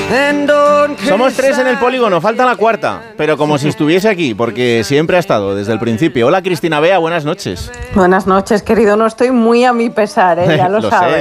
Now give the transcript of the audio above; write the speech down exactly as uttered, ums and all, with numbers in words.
Somos tres en el polígono, falta la cuarta, pero como si estuviese aquí, porque siempre ha estado desde el principio. Hola Cristina Bea, buenas noches. Buenas noches, querido, no estoy muy a mi pesar, ¿eh? Ya lo, lo sabes.